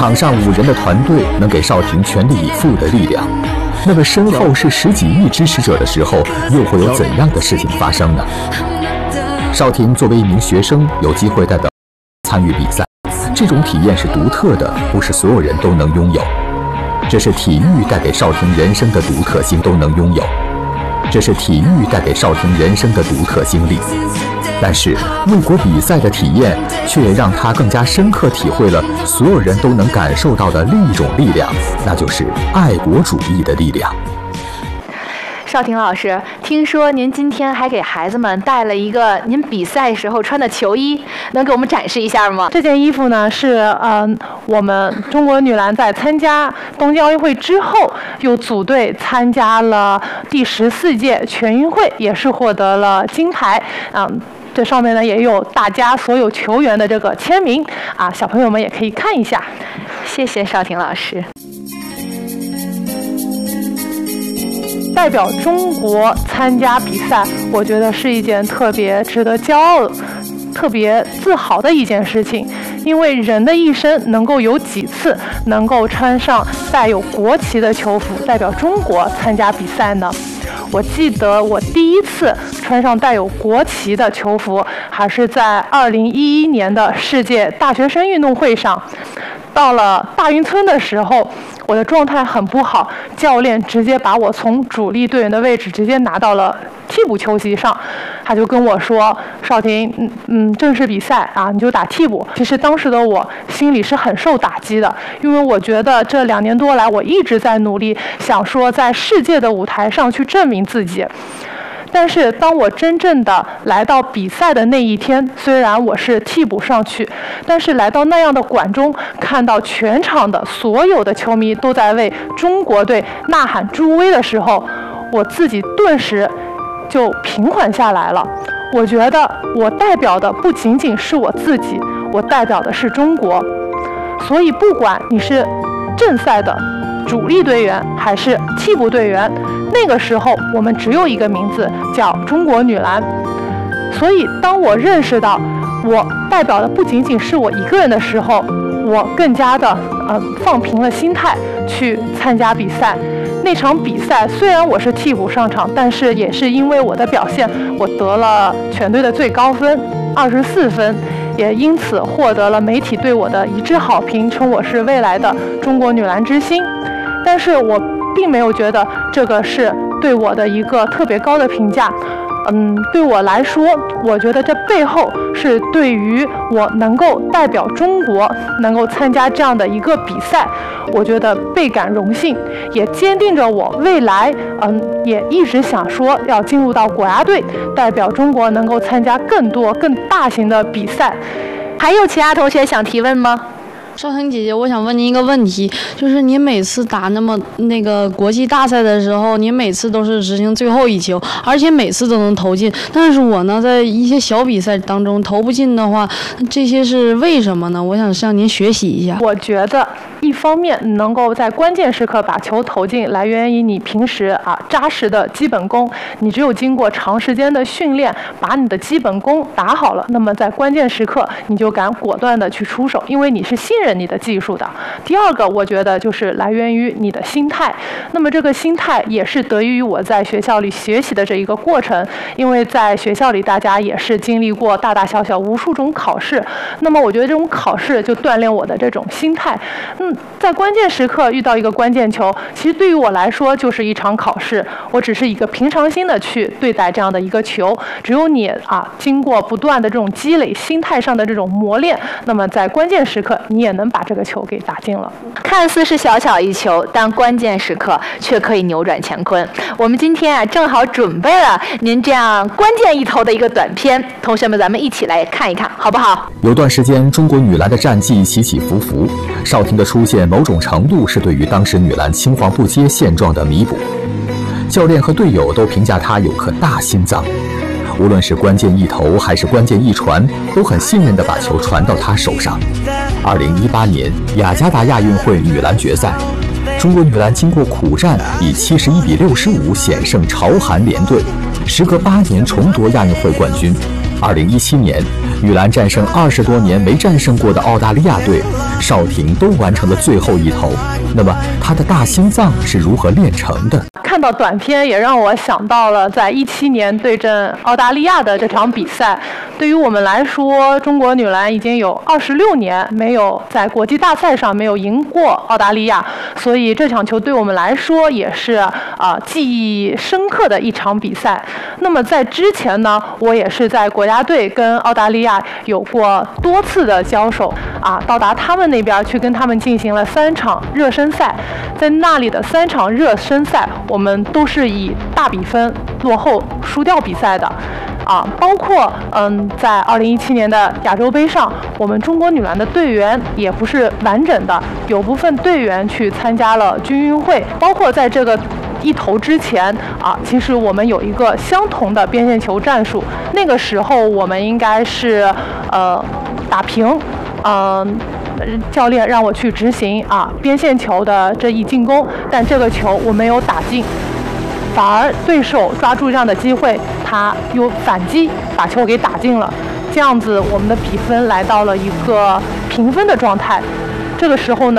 场上5人的团队能给少婷全力以赴的力量，那么身后是10几亿支持者的时候，又会有怎样的事情发生呢？少婷作为一名学生，有机会代表参与比赛，这种体验是独特的，不是所有人都能拥有。这是体育带给少婷人生的独特性都能拥有，这是体育带给少婷人生的独特经历。但是为国比赛的体验，却也让他更加深刻体会了所有人都能感受到的另一种力量，那就是爱国主义的力量。 少婷老师，听说您今天还给孩子们带了一个您比赛时候穿的球衣，能给我们展示一下吗？ 这件衣服呢是我们中国女篮在参加东京奥运会之后，又组队参加了第14届全运会，也是获得了金牌。这上面呢也有大家所有球员的这个签名啊，小朋友们也可以看一下。 谢谢少婷老师。 代表中国参加比赛，我觉得是一件特别值得骄傲、特别自豪的一件事情。因为人的一生能够有几次能够穿上带有国旗的球服代表中国参加比赛呢？我记得我第一次穿上带有国旗的球服，还是在2011年的世界大学生运动会上。到了大运村的时候，我的状态很不好，教练直接把我从主力队员的位置直接拿到了替补球席上，他就跟我说：“少婷，正式比赛啊，你就打替补。”其实当时的我心里是很受打击的，因为我觉得这2年多来，我一直在努力，想说在世界的舞台上去证明自己。但是当我真正的来到比赛的那一天，虽然我是替补上去，但是来到那样的馆中，看到全场的所有的球迷都在为中国队呐喊助威的时候，我自己顿时就平缓下来了。我觉得我代表的不仅仅是我自己，我代表的是中国。所以不管你是正赛的主力队员还是替补队员，那个时候我们只有一个名字，叫中国女篮。所以当我认识到我代表的不仅仅是我一个人的时候，我更加的放平了心态去参加比赛。那场比赛虽然我是替补上场，但是也是因为我的表现，我得了全队的最高分24分，也因此获得了媒体对我的一致好评，称我是未来的中国女篮之星。但是我并没有觉得这个是对我的一个特别高的评价。对我来说，我觉得这背后是对于我能够代表中国，能够参加这样的一个比赛，我觉得倍感荣幸，也坚定着我未来，也一直想说要进入到国家队，代表中国能够参加更多更大型的比赛。 还有其他同学想提问吗？ 少婷姐姐，我想问您一个问题，就是您每次打那个国际大赛的时候，您每次都是执行最后一球，而且每次都能投进。但是我呢，在一些小比赛当中投不进的话，这些是为什么呢？我想向您学习一下。 我觉得一方面能够在关键时刻把球投进，来源于你平时扎实的基本功。你只有经过长时间的训练，把你的基本功打好了，那么在关键时刻你就敢果断的去出手，因为你是信任你的技术的。第二个，我觉得就是来源于你的心态。那么这个心态也是得益于我在学校里学习的这一个过程，因为在学校里大家也是经历过大大小小无数种考试，那么我觉得这种考试就锻炼我的这种心态。在关键时刻遇到一个关键球，其实对于我来说就是一场考试，我只是一个平常心的去对待这样的一个球。只有你经过不断的这种积累，心态上的这种磨练，那么在关键时刻你也能把这个球给打进了。 看似是小小一球，但关键时刻却可以扭转乾坤。我们今天正好准备了您这样关键一投的一个短片，同学们咱们一起来看一看好不好？ 有段时间中国女篮的战绩起起伏伏，少婷的出现某种程度是对于当时女篮青黄不接现状的弥补。教练和队友都评价她有颗大心脏，无论是关键一投还是关键一传，都很信任地把球传到她手上。2018年雅加达亚运会女篮决赛，中国女篮经过苦战，以71比65险胜朝韩联队，时隔8年重夺亚运会冠军。2017年，女篮战胜20多年没战胜过的澳大利亚队， 邵婷都完成了最后一投。那么她的大心脏是如何炼成的？ 看到短片也让我想到了在2017年对阵澳大利亚的这场比赛。对于我们来说，中国女篮已经有26年没有在国际大赛上没有赢过澳大利亚，所以这场球对我们来说也是记忆深刻的一场比赛。那么在之前呢，我也是在国家队跟澳大利亚有过多次的交手到达他们那边去跟他们进行了3场热身赛。在那里的3场热身赛，我们都是以大比分落后输掉比赛的。包括在2017年的亚洲杯上，我们中国女篮的队员也不是完整的，有部分队员去参加了军运会。包括在这个一投之前其实我们有一个相同的边线球战术，那个时候我们应该是打平，教练让我去执行边线球的这一进攻，但这个球我没有打进。反而对手抓住这样的机会，他又反击把球给打进了，这样子我们的比分来到了一个平分的状态。这个时候呢，